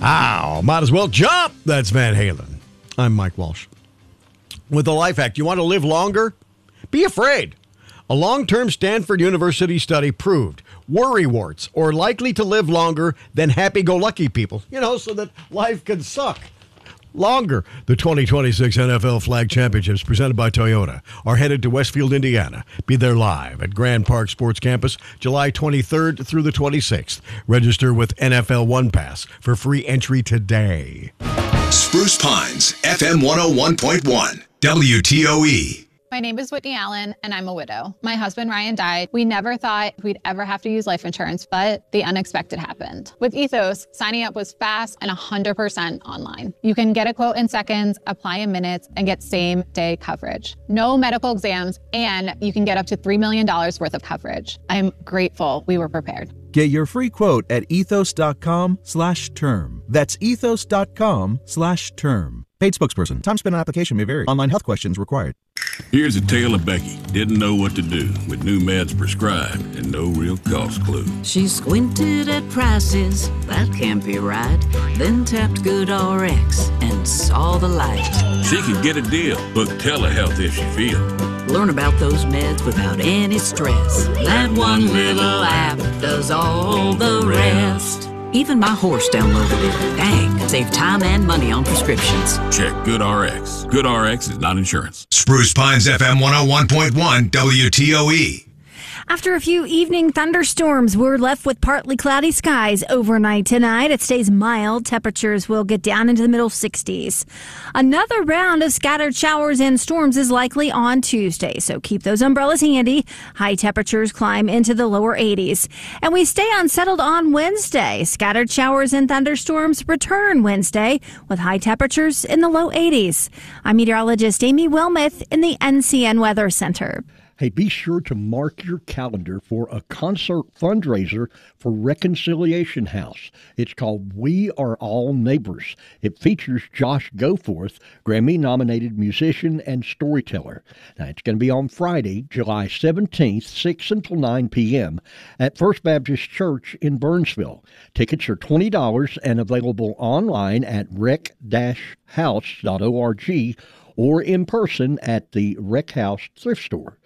Ow, might as well jump. That's Van Halen. I'm Mike Walsh. With the Life Hack, you want to live longer? Be afraid. A long-term Stanford University study proved worrywarts are likely to live longer than happy-go-lucky people, so that life can suck longer. The 2026 NFL Flag Championships, presented by Toyota, are headed to Westfield, Indiana. Be there live at Grand Park Sports Campus, July 23rd through the 26th. Register with NFL One Pass for free entry today. Spruce Pines, FM 101.1, WTOE. My name is Whitney Allen, and I'm a widow. My husband, Ryan, died. We never thought we'd ever have to use life insurance, but the unexpected happened. With Ethos, signing up was fast and 100% online. You can get a quote in seconds, apply in minutes, and get same-day coverage. No medical exams, and you can get up to $3 million worth of coverage. I'm grateful we were prepared. Get your free quote at ethos.com/term. That's ethos.com/term. Paid spokesperson. Time spent on application may vary. Online health questions required. Here's a tale of Becky. Didn't know what to do with new meds prescribed and no real cost clue. She squinted at prices, that can't be right. Then tapped GoodRx and saw the light. She could get a deal, book telehealth if she feels. Learn about those meds without any stress. That one little app does all the rest. Even my horse downloaded it. Dang, save time and money on prescriptions. Check GoodRx. GoodRx is not insurance. Spruce Pines, FM 101.1, WTOE. After a few evening thunderstorms, we're left with partly cloudy skies overnight tonight. It stays mild. Temperatures will get down into the middle 60s. Another round of scattered showers and storms is likely on Tuesday, so keep those umbrellas handy. High temperatures climb into the lower 80s. And we stay unsettled on Wednesday. Scattered showers and thunderstorms return Wednesday with high temperatures in the low 80s. I'm meteorologist Amy Wilmoth in the NCN Weather Center. Hey, be sure to mark your calendar for a concert fundraiser for Reconciliation House. It's called We Are All Neighbors. It features Josh Goforth, Grammy-nominated musician and storyteller. Now, it's going to be on Friday, July 17th, 6 until 9 p.m. at First Baptist Church in Burnsville. Tickets are $20 and available online at rec-house.org or in person at the Rec House Thrift Store.